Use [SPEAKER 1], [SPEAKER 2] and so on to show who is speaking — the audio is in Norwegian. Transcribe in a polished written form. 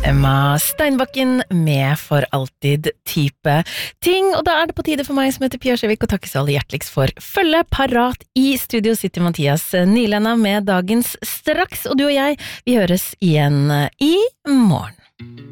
[SPEAKER 1] Emma Steinbakken med For alltid type ting, og da det på tide for meg som heter Pia Skjevik å takke så alle hjerteligst for følge. Parat i studio sitter Mathias Nylenda med dagens straks, og du og jeg, vi høres igjen i morgen.